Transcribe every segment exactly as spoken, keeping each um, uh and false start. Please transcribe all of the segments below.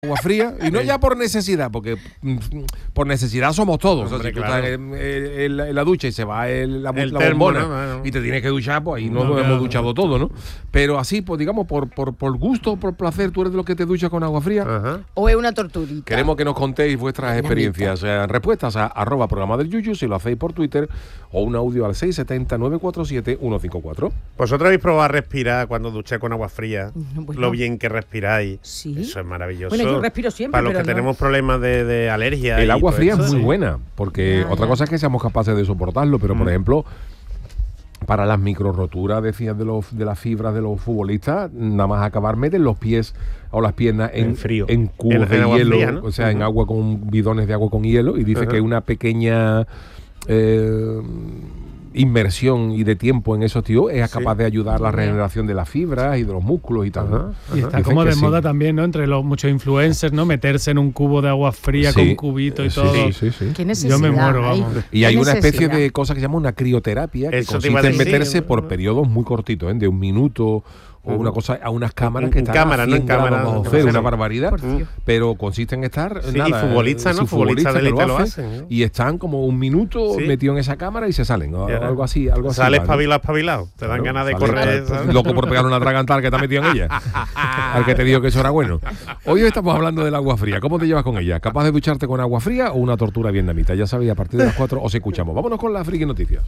Agua fría, y no ya por necesidad, porque mm, por necesidad somos todos. Hombre, o sea, si claro. tú estás en, en- en la ducha y se va el, la, El la termo, bombona, ¿no? No. y te tienes que duchar, pues ahí no, No, nos claro. hemos duchado todo, ¿no? Pero así, pues digamos, por, por, por gusto, por placer, tú eres de los que te duchas con agua fría. Ajá. ¿O es una torturita? Queremos que nos contéis vuestras experiencias. Eh, respuestas a arroba programa del Yuyu, si lo hacéis por Twitter, o un audio al seis siete cero, nueve cuatro siete, uno cinco cuatro. ¿Vosotros habéis probado a respirar cuando ducháis con agua fría? Bueno. Lo bien que respiráis. Sí. Eso es maravilloso. Bueno, yo respiro siempre, Para los pero que no. tenemos problemas de, de alergia. El y agua todo fría eso, es muy sí. buena, porque Ya, otra ya. cosa es que seamos capaces de soportarlo, pero por Mm. ejemplo, para las micro roturas, decías, de los de las fibras de los futbolistas, nada más acabar meten los pies o las piernas en, En frío. en cubos En- en de agua hielo, fría, ¿no? o sea, en Ujú. agua con bidones de agua con hielo, y dice Ajá. que una pequeña eh, inmersión y de tiempo en esos tíos es Sí. capaz de ayudar a la regeneración de las fibras y de los músculos y tal, ¿no? Ajá. Y está Dicen como que de sí. moda también, ¿no? Entre los muchos influencers, ¿no? Meterse en un cubo de agua fría Sí, con cubito y sí, todo. sí, sí, sí. ¿Qué necesidad Yo me muero, hay? vamos. Y ¿Qué hay una especie necesidad? de cosa que se llama una crioterapia, que Eso te iba consiste a en decir, meterse ¿no? por periodos muy cortitos, ¿eh? De un minuto o una cosa, a unas cámaras En- que en están cámara, a ¿no? En cien grados cámara, bajo no cero, sé. una barbaridad, Por Dios. pero consiste en estar, Sí, nada, y futbolistas, ¿no? sí, Futbolistas de que élite lo hacen, hacen, ¿no? y están como un minuto Sí. metidos en esa cámara y se salen, o Ya. algo así, algo así. Sale va, ¿no? espabilado, espabilado. Te dan Claro, ganas de sale correr. para- ¿sabes? loco por pegar una tragantal que está metido en ella. Al que te digo que eso era bueno. Hoy estamos hablando del agua fría. ¿Cómo te llevas con ella? ¿Capaz de ducharte con agua fría o una tortura vietnamita? Ya sabéis, a partir de las cuatro os escuchamos. Vámonos con las friki noticias.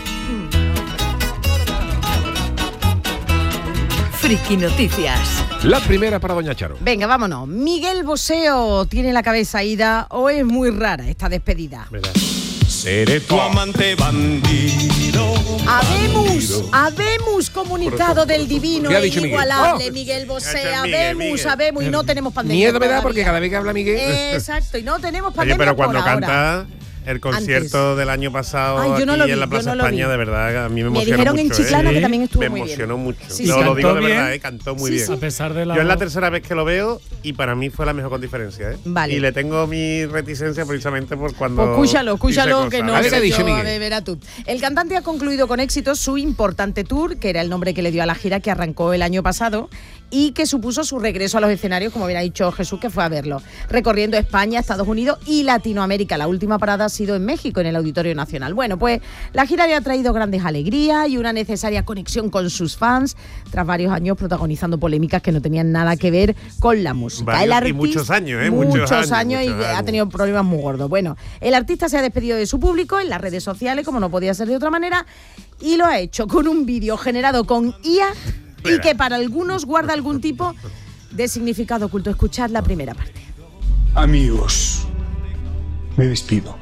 Friki Noticias. La primera para Doña Charo. Venga, vámonos. Miguel Bosé tiene la cabeza ida o es muy rara esta despedida. Verás. Seré Tu amante bandido. Habemos, habemos comunicado del divino ¿Qué ha e dicho Miguel? inigualable Oh. Miguel Bosé. Miguel, Habemos, Miguel. habemos y no tenemos pandemia. Miedo me da todavía. porque cada vez que habla Miguel. Exacto, y no tenemos pandemia. Oye, pero cuando por ahora. canta el concierto Antes. del año pasado Ay, yo no aquí lo vi, en la yo Plaza no lo España, vi. de verdad, a mí me Me emocionó dijeron mucho. en Chiclana ¿eh? que también estuvo Me muy bien. emocionó mucho. Sí, no, sí. lo digo de Cantó verdad, bien. ¿eh? Cantó muy Sí, bien. sí. A pesar de la Yo es la voz. tercera vez que lo veo y para mí fue la mejor con diferencia, ¿eh? Vale. Y le tengo mi reticencia precisamente por cuando. Pues escúchalo, dice escúchalo, cosas. que no A ver, sé ¿qué dice yo, Miguel? a ver, verá tú. El cantante ha concluido con éxito su importante tour, que era el nombre que le dio a la gira que arrancó el año pasado y que supuso su regreso a los escenarios, como bien ha dicho Jesús, que fue a verlo, recorriendo España, Estados Unidos y Latinoamérica. La última parada ha sido en México, en el Auditorio Nacional. Bueno, pues la gira le ha traído grandes alegrías y una necesaria conexión con sus fans, tras varios años protagonizando polémicas que no tenían nada que ver con la música. Varios El y artista- muchos años, ¿eh? Muchos, Muchos años, años y muchos ha años. tenido problemas muy gordos. Bueno, el artista se ha despedido de su público en las redes sociales, como no podía ser de otra manera, y lo ha hecho con un vídeo generado con I A y que para algunos guarda algún tipo de significado oculto. Escuchad la primera parte. Amigos, me despido.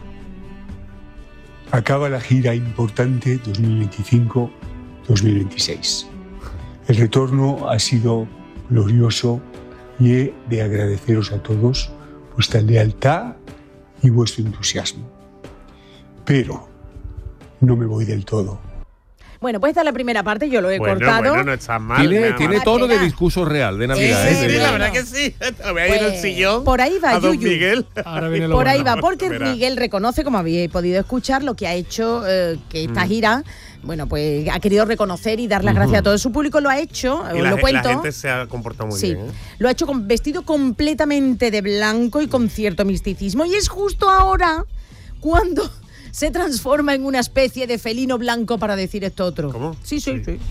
Acaba la gira importante dos mil veinticinco dos mil veintiséis. El retorno ha sido glorioso y he de agradeceros a todos vuestra lealtad y vuestro entusiasmo. Pero no me voy del todo. Bueno, pues esta es la primera parte, yo lo he Bueno, cortado. bueno, no está mal. Tiene, nada tiene más. tono de Espera. discurso real, de Navidad. Eh, ¿eh? Sí, De- la bueno. verdad que sí. Te voy a ir en el Pues, sillón. por ahí va, a don Yuyu. Miguel. Ahora viene lo Por ahí bueno. va, porque Verá. Miguel reconoce, como habéis podido escuchar, lo que ha hecho eh, que esta gira, bueno, pues ha querido reconocer y dar las gracias a todo su público. Lo ha hecho, Y os la, lo ge- cuento. la gente se ha comportado muy Sí, bien. ¿eh? lo ha hecho con vestido completamente de blanco y con cierto misticismo. Y es justo ahora cuando se transforma en una especie de felino blanco para decir esto otro. ¿Cómo? Sí, sí, sí.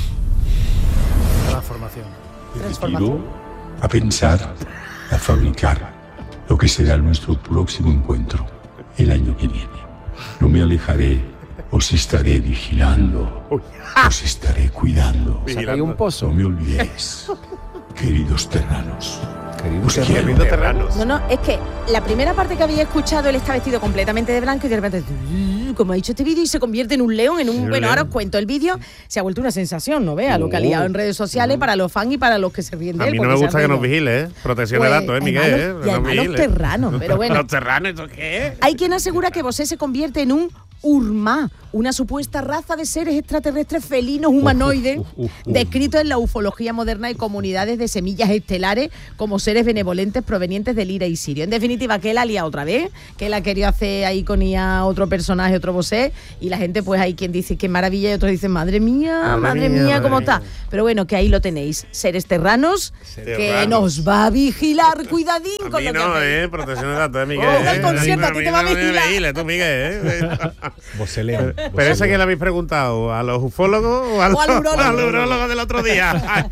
Transformación. Transformación. A pensar, a fabricar lo que será nuestro próximo encuentro el año que viene. No me alejaré, os estaré vigilando, os estaré cuidando. O sea, que hay un pozo. No me olvidéis, queridos terranos. Querido Os terreno. quiero. Querido Terranos. No, no, es que la primera parte que había escuchado, él está vestido completamente de blanco y de repente, como ha dicho este vídeo, y se convierte en un león, en un... un bueno, ahora os león. cuento, el vídeo se ha vuelto una sensación, ¿no vea? Lo que ha liado en redes sociales para los fans y para los que se ríen de A él. mí no porque me se gusta han que nos reído. vigile, ¿eh? Protección de Pues, datos, ¿eh, además Miguel? los- ¿eh? y No además los vigile. terranos, pero bueno. ¿Los terranos, ¿eso qué es? Hay quien asegura que Bosé se convierte en un Urma, una supuesta raza de seres extraterrestres felinos humanoides, Uf, uf, uf, uf. descritos en la ufología moderna y comunidades de semillas estelares como seres benevolentes provenientes del Ira y Sirio. En definitiva, que él ha liado otra vez, que él ha querido hacer ahí con I A otro personaje, otro vocé, y la gente, pues hay quien dice qué maravilla y otros dicen, madre mía, madre, Madre mía, mía, madre ¿cómo mía. está? Pero bueno, que ahí lo tenéis, seres terranos, que Terranos. nos va a vigilar, cuidadín A con mí lo que no, hacéis. eh, protección de datos, eh, Miguel. Ojo, el eh. concierto, a ti mí te va a no me vigilar. vigiles, tú, Miguel, eh. Voceleo. Pero esa que le habéis preguntado, ¿a los ufólogos o a los, O al urólogo. al urólogo del otro día?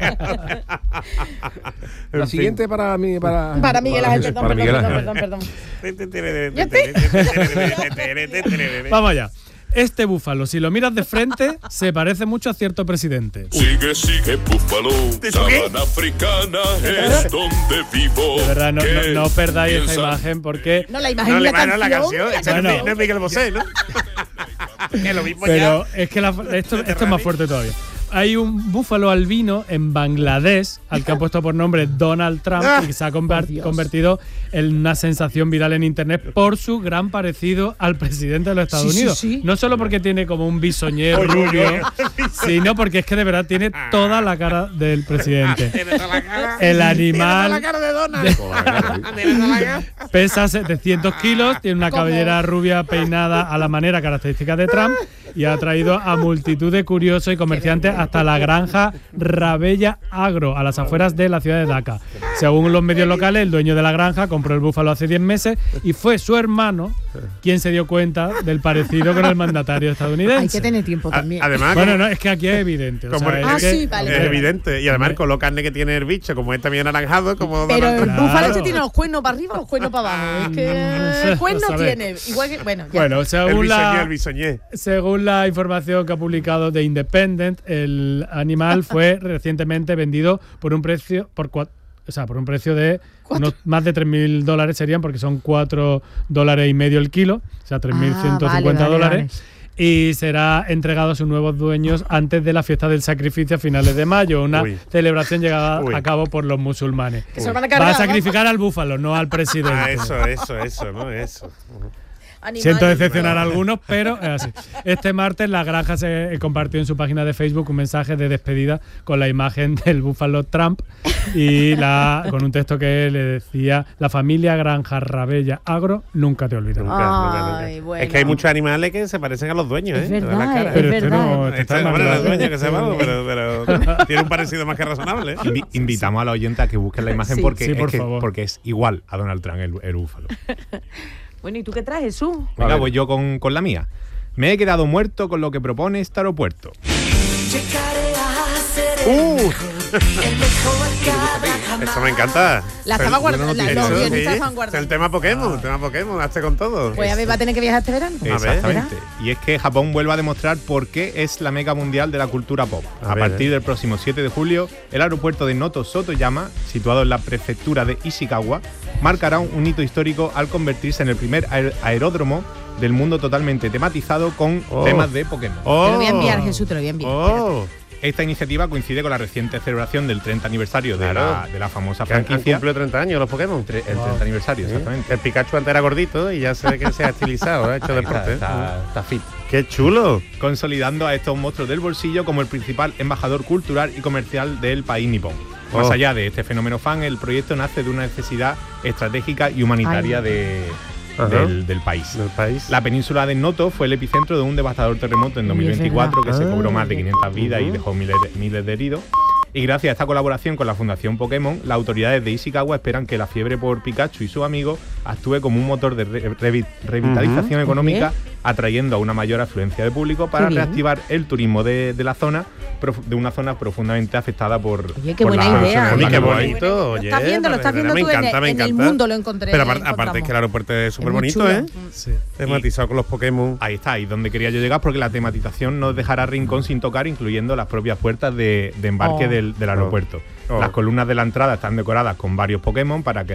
La En fin. siguiente para mí, para, Para Miguel Ángel, Jesús, perdón, para Miguel perdón, Ángel. perdón, perdón, perdón. Vamos allá. Este búfalo, si lo miras de frente, se parece mucho a cierto presidente. Sigue, sigue, búfalo. Sabana africana es donde vivo. De verdad, no, no, no os perdáis esta Piensa- imagen porque... No, la imagen No, y le la van a canción. la canción. la Ese no es Bueno. Mi- no es Miguel Bosé, ¿no? Que lo mismo Pero ya. es que la- esto, esto es más fuerte todavía. Hay un búfalo albino en Bangladesh al que han puesto por nombre Donald Trump y que se ha conver- Por Dios. convertido en una sensación viral en internet por su gran parecido al presidente de los Estados Sí, sí, Unidos. sí. No solo porque tiene como un bisoñé rubio, sino porque es que de verdad tiene toda la cara del presidente. Tiene toda la cara. El Tiene toda animal la cara de Donald. Toda la cara, ¿eh? Tiene toda la cara. pesa setecientos kilos, tiene una ¿Cómo? cabellera rubia peinada a la manera característica de Trump y ha atraído a multitud de curiosos y comerciantes hasta la granja Rabella Agro, a las afueras de la ciudad de Dhaka. Según los medios locales, el dueño de la granja compró el búfalo hace diez meses y fue su hermano quien se dio cuenta del parecido con el mandatario estadounidense. Hay que tener tiempo A- también. Además, Bueno, como- no, es que aquí es evidente. o como sea, el- es Ah, que- sí, vale. es evidente. Y además con lo carne que tiene el bicho, como es también anaranjado, como Pero Donald el Trump. búfalo Claro. este tiene los cuernos para arriba o los cuernos para abajo. Es Mm, que el cuerno a ver. tiene. Igual que. Bueno, ya. Bueno, El según bisoñé, la, el bisoñé. Según la información que ha publicado The Independent, el animal fue recientemente vendido por un precio por cua- o sea, por un precio de ¿Cuatro? unos más de tres mil dólares serían, porque son cuatro dólares y medio el kilo, o sea, tres mil ciento cincuenta Ah, vale, vale, dólares. Y será entregado a sus nuevos dueños antes de la fiesta del sacrificio a finales de mayo, una Uy. celebración llevada Uy. a cabo por los musulmanes. Que se lo van a Va cargar, a ¿no? sacrificar al búfalo, no al presidente. Ah, eso, eso, eso, ¿no? Eso. Animales. Siento decepcionar a algunos, pero es así. Este martes la granja se eh, compartió en su página de Facebook un mensaje de despedida con la imagen del búfalo Trump y la con un texto que le decía: la familia Granja Rabella Agro nunca te olvidará. Nunca, nunca, Ay, nunca. bueno. Es que hay muchos animales que se parecen a los dueños, Es ¿eh? verdad, De las caras. es Pero este verdad. no, este está Este, bueno, mandado. el dueño que se va, pero, pero tiene un parecido más que razonable. ¿eh? Invi- invitamos a la oyente a que busquen la imagen Sí. porque, Sí, es por que- favor. porque es igual a Donald Trump el, el búfalo. Bueno, ¿y tú qué traes, Jesús? Venga, ver. voy yo con, con la mía. Me he quedado muerto con lo que propone este aeropuerto. ¡Uh! Eso me encanta. La estaba guardando. la- Los Eso, sí, guionistas estaban es guardando. el tema Pokémon, el tema Pokémon, hazte con todo. Pues a ver, va a tener que viajar este verano. A ver. Exactamente. Y es que Japón vuelve a demostrar por qué es la meca mundial de la cultura pop. A A, ver, partir eh. del próximo siete de julio, el aeropuerto de Noto Sotoyama, situado en la prefectura de Ishikawa, marcará un, un hito histórico al convertirse en el primer aer- aeródromo del mundo totalmente tematizado con Oh. temas de Pokémon. Oh. Te lo voy a enviar, Jesús, te lo voy a enviar. Oh. Esta iniciativa coincide con la reciente celebración del treinta aniversario de, Claro. la, de la famosa Que han, han franquicia. cumplido treinta años los Pokémon. Tre- El treinta aniversario, Sí. exactamente. El Pikachu antes era gordito y ya se ve que se ha estilizado, ha hecho Ahí está, deporte. está- está fit. ¡Qué chulo! Consolidando a estos monstruos del bolsillo como el principal embajador cultural y comercial del país nipón. Más Oh. allá de este fenómeno fan, el proyecto nace de una necesidad estratégica y humanitaria Ay. de, Ajá. del, del país. Del país. La península de Noto fue el epicentro de un devastador terremoto en dos mil veinticuatro que se verdad. cobró más de quinientas vidas y Ujú. dejó miles de, miles de heridos. Y gracias a esta colaboración con la Fundación Pokémon, las autoridades de Ishikawa esperan que la fiebre por Pikachu y sus amigos actúe como un motor de re- revi- revitalización Ujú. económica, Oye. atrayendo a una mayor afluencia de público para Qué bien. reactivar el turismo de, de la zona, prof- de una zona profundamente afectada por. Oye, qué por buena la- idea. por Uy, la qué gloria. bonito. Lo Oye, estás viendo, lo estás me viendo tú en encanta, el- me en el encanta. mundo lo encontré, Pero aparte, encontramos. aparte es que el aeropuerto es súper muy bonito, chulo. ¿eh? Sí. Tematizado con los Pokémon. Ahí está, ahí donde quería yo llegar, porque la tematización no dejará rincón sin tocar, incluyendo las propias puertas de, de embarque Oh. del, del aeropuerto. Oh. Las columnas de la entrada están decoradas con varios Pokémon para crear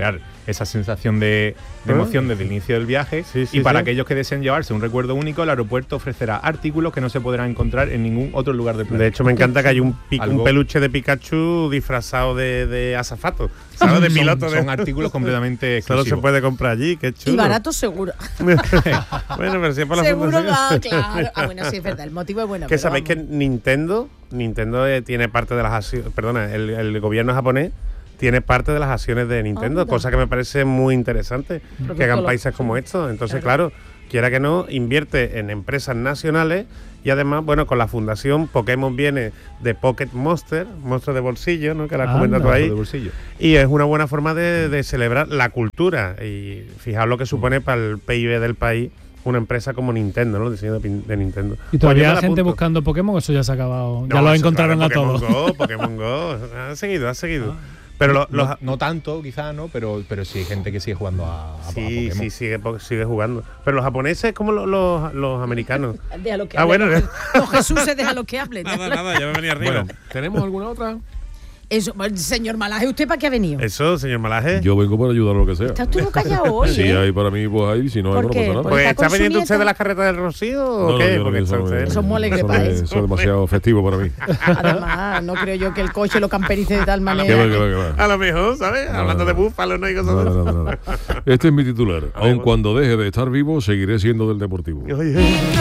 esa sensación de, de emoción desde el inicio del viaje. Sí, sí, y para sí. aquellos que deseen llevarse un recuerdo único, el aeropuerto ofrecerá artículos que no se podrán encontrar en ningún otro lugar del planeta. De hecho, me encanta que hay un, pi- Algo- un peluche de Pikachu disfrazado de, de azafato, ¿sabes? De son, piloto. de- son artículos completamente Solo se exclusivos. puede comprar allí, qué chulo. Y barato seguro. Bueno, pero si es por la Seguro fundación. que, claro. Ah, bueno, sí, es verdad, el motivo es bueno. Que pero sabéis que vamos. Nintendo, Nintendo eh, tiene parte de las acciones, perdona, el, el gobierno japonés tiene parte de las acciones de Nintendo, Anda. cosa que me parece muy interesante, Porque que hagan todo lo- países como estos. Entonces, claro. quiera que no, invierte en empresas nacionales y además, bueno, con la fundación Pokémon viene de Pocket Monster, monstruo de bolsillo, ¿no? Que la has Anda. comentado tú ahí. De bolsillo. Y es una buena forma de, de celebrar la cultura y fijaos lo que supone para el P I B del país una empresa como Nintendo, ¿no? El diseño de, pin- de Nintendo. Y Pues todavía yo me hay la gente apunto. buscando Pokémon, eso ya se ha acabado. ya No, lo eso, encontraron claro, a todos. Pokémon Go, Pokémon Go. Ha seguido, ha seguido. Pero lo- los, No, no tanto, quizá, ¿no? Pero, pero sí hay gente que sigue jugando a, a- a sí, Pokémon. sí, sigue, po- sigue jugando. Pero los japoneses como los, los, los americanos. Déjalo que Ah, hable. bueno. Los Jesús, déjalo que hable. nada, nada, ya me venía arriba. Bueno, ¿tenemos alguna otra? Eso, bueno, señor Malaje, ¿usted para qué ha venido? Eso, señor Malaje. Yo vengo para ayudar a lo que sea. Está usted muy callado hoy. Si ¿eh? hay para mí, pues hay. Si no hay, ¿Por no qué? pasa nada. Pues Pues está ¿está con su pendiente usted nieta. de las carretas del Rocío o No, no, qué? yo no, Porque eso no está me- usted- Eso es muy alegre eso para no me- eso. Eso es demasiado festivo para mí. Además, no creo yo que el coche lo camperice de tal Que manera. va, que va, que va. A lo mejor, ¿sabes? No, Hablando no, de no. búfalo, ¿no? Y cosas No, de no, no, no. Este es mi titular. Aun cuando deje de estar vivo, seguiré siendo del Deportivo. Oye,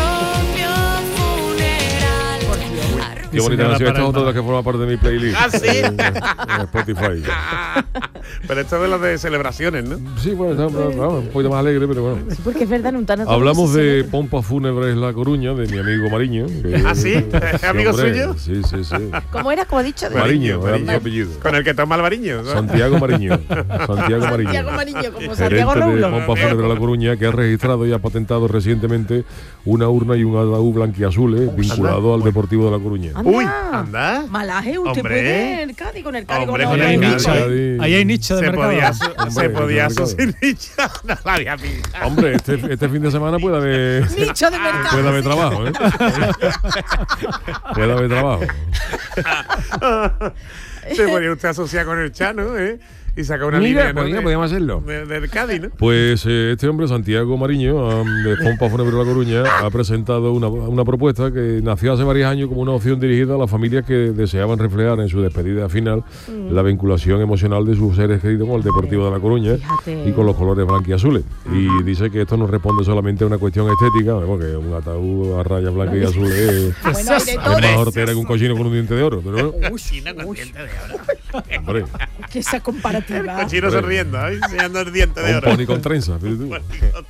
Qué bonita Diseñada canción. Esta para es el otra de las que forma parte de mi playlist. ¿Ah, sí? En, en Spotify. Pero esto es de las de celebraciones, ¿no? Sí, bueno, está vamos, un poquito más alegre, pero bueno. Sí, porque es verdad, un tan Hablamos de Pompas Fúnebres La Coruña, de mi amigo Mariño. que- ¿Ah, sí? que, ¿Amigo hombre, suyo? Sí, sí, sí. ¿Cómo era? Como ha dicho. Mariño, era Mariño. su apellido. Con el que toma Albariño. ¿no? Santiago Mariño. Santiago Mariño. Santiago Mariño, como Santiago Gerente de Roulo. Pompas Fúnebres La Coruña, que ha registrado y ha patentado recientemente una urna y un ataúd blanquiazules vinculado al Deportivo de La Coruña. Anda. Uy, anda. Malaje, usted Hombre. puede el Cádiz con el Cádiz. Hombre, con con la Ahí hay el otra. nicho, Cádiz. ¿eh? Ahí hay nicho de Se mercado. podía, su- Hombre, se podía de mercado. suscitar. No la había pillado. Hombre, este, este fin de semana puede haber, Nicho de mercado. puede haber trabajo, ¿eh? Puede haber trabajo. Se podía usted asociar con el Chano, ¿eh? Y sacar una Mira, línea, ¿no? podría- de- podríamos hacerlo. de- del Cádiz, ¿no? Pues eh, este hombre, Santiago Mariño, um, de Pompas Fúnebres La Coruña, ha presentado una, una propuesta que nació hace varios años como una opción dirigida a las familias que deseaban reflejar en su despedida final la vinculación emocional de sus seres queridos con el Deportivo de La Coruña Fíjate. y con los colores blanquiazules. Y dice que esto no responde solamente a una cuestión estética, porque un ataúd a rayas blancas y azules es, Ah, bueno, hay de es todo. más hortera que un cochino con un diente de oro. Pero, hombre, Que esa comparativa. Chino sonriendo, ¿eh? Enseñando el diente de un oro. pony con trenza. fíjate tú.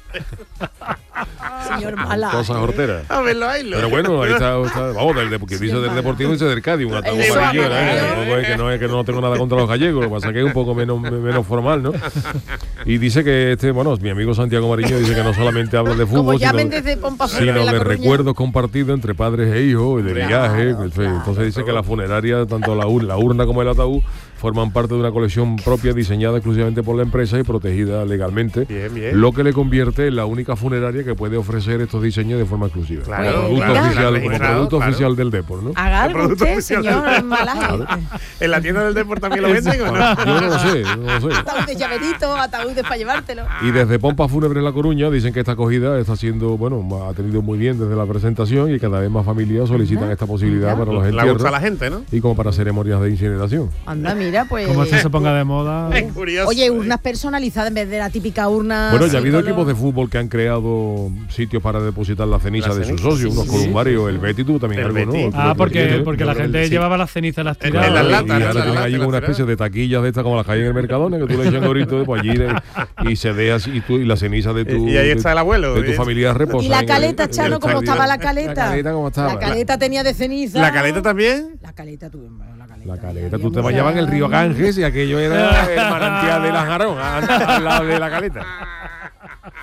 Señor Malaje. Cosas horteras. A verlo, ahí lo. Pero bueno, ahí está, está- vamos, del, porque dice del Deportivo, dice del Cádiz, un ataúd Eso, amarillo, amarillo. ¿eh? Tampoco es que no es que no tengo nada contra los gallegos, lo que pasa es que es un poco menos, menos formal, ¿no? Y dice que este, bueno, mi amigo Santiago Mariño dice que no solamente habla de Como fútbol, llamen sino, desde Pompas sino Fúnebres La de Coruña. recuerdos compartidos entre padres e hijos, y de viajes, en fin. claro. Entonces dice que la funeraria, tanto la, ur- la urna como el ataúd, forman parte de una colección propia diseñada exclusivamente por la empresa y protegida legalmente, Bien, bien. lo que le convierte en la única funeraria que puede ofrecer estos diseños de forma exclusiva. Claro, Como producto claro. oficial, como Registrado, producto claro. oficial del Depor, ¿no? Haga El algo producto usted, oficial. señor Malaje. ¿En la tienda del Depor también lo venden o no? Yo no lo sé, no lo sé. Ataúd de llaverito, ataúdes para llevártelo. Y desde Pompas Fúnebres La Coruña dicen que esta acogida está siendo, bueno, ha tenido muy bien desde la presentación y cada vez más familias solicitan esta posibilidad para los Le gusta a entierros la gente, ¿no? y como para ceremonias de incineración. Anda, mira, pues. Como esto se ponga de moda. Es curioso. Oye, urnas personalizadas en vez de la típica urna. Bueno, ya así ha habido con equipos de los- fútbol que han creado sitios para depositar la ceniza La de sus ceniza, socios, sí, unos sí, columbarios, el Betis tuvo también El algo, ¿no? Betis. Tú Ah, lo porque, tienes, porque la yo creo gente que sí. llevaba las cenizas, las En tiraba. las Y latas, ¿no? ahora Las tienen latas, allí las como una tiradas. especie de taquillas de estas como las que hay en el Mercadona, que tú le echas gorrito pues allí de- y se deas y, tú, y la ceniza de tu Y ahí de- está el abuelo. de tu ¿eh? familia reposa. Y la en el- caleta, en el Chano, ¿cómo estadio. estaba la caleta? La caleta, ¿cómo estaba? La caleta tenía de ceniza. ¿La caleta también? La caleta, tú. La caleta. La caleta, había tú te mucha- bañabas en el río Ganges y aquello era el manantial de Lanjarón, al, al lado de la caleta.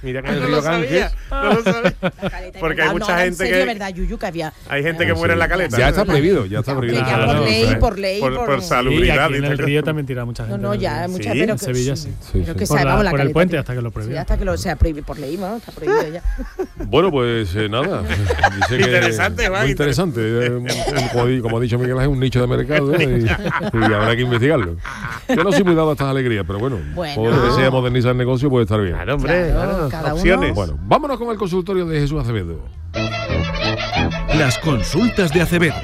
Mira que en el no río lo sabía, Ganges. no lo sabía. Porque hay No, mucha en gente serio, que verdad, Yuyu, que había. hay gente que Sí. muere en la caleta. Ya ¿no? está prohibido, ya está prohibido. Ya Claro, por no, ley, claro. por ley, Por- por, por Sí, salubridad. aquí en el dice. río también tira mucha No, gente. no, en el ya, río. muchas, Sí, pero en que, Sevilla sí, sí. Sí, pero sí. que Por, sea, la- vamos, la por el caleta puente tiene- hasta que lo Sí, prohíben. hasta que lo sea prohibido por ley, ¿no? Está prohibido ya. Bueno, pues eh, nada. Dice que Interesante, Juan, muy interesante. Eh, un- un- como, di- como ha dicho Miguel, es un nicho de mercado eh, y, y habrá que investigarlo. Yo no soy muy dado a estas alegrías, pero bueno, Bueno. todo lo que sea modernizar el negocio puede estar bien. Claro, hombre, Claro, claro, cada uno- opciones. Bueno, vámonos con el consultorio de Jesús Acevedo. Las consultas de Acevedo.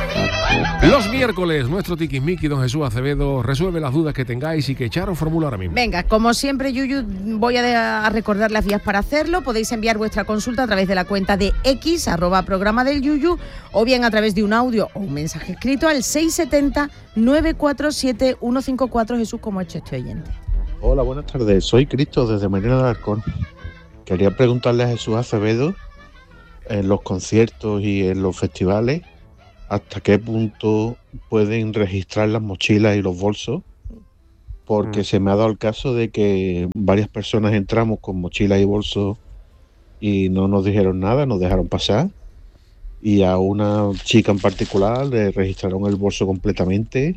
Los miércoles, nuestro tiquismiqui, don Jesús Acevedo, resuelve las dudas que tengáis y que Charo formula ahora mismo. Venga, como siempre, Yuyu, voy a, de- a recordar las vías para hacerlo. Podéis enviar vuestra consulta a través de la cuenta de X, arroba programa del Yuyu, o bien a través de un audio o un mensaje escrito al seis siete cero, nueve cuatro siete, uno cinco cuatro. Jesús, como ha hecho este oyente. Hola, buenas tardes. Soy Cristo desde Marina del Arcón. Quería preguntarle a Jesús Acevedo, en los conciertos y en los festivales, ¿hasta qué punto pueden registrar las mochilas y los bolsos? Porque Mm. se me ha dado el caso de que varias personas entramos con mochilas y bolsos y no nos dijeron nada, nos dejaron pasar. Y a una chica en particular le registraron el bolso completamente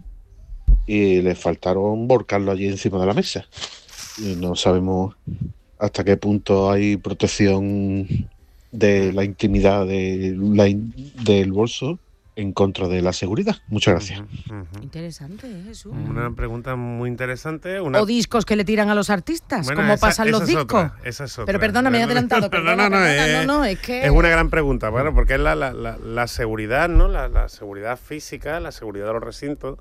y le faltaron volcarlo allí encima de la mesa. Y no sabemos hasta qué punto hay protección de la intimidad de la in- del bolso en contra de la seguridad. Muchas gracias. Ujú, ujú. Interesante, ¿eh, Jesús? Una pregunta muy interesante. Una... O discos que le tiran a los artistas, Bueno, como esa- pasan esa los es discos. otra, esa es otra. Pero perdona, me he No, no, adelantado. no, Perdona, no, no, perdona, es- no, no, es que... Es una gran pregunta, bueno, porque es la, la, la, la seguridad, ¿no? La, la seguridad física, la seguridad de los recintos.